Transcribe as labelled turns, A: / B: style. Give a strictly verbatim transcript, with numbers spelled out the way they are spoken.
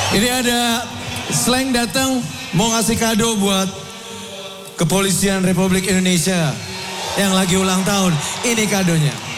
A: Ini ada Slang datang mau ngasih kado buat Kepolisian Republik Indonesia yang lagi ulang tahun. Ini kadonya.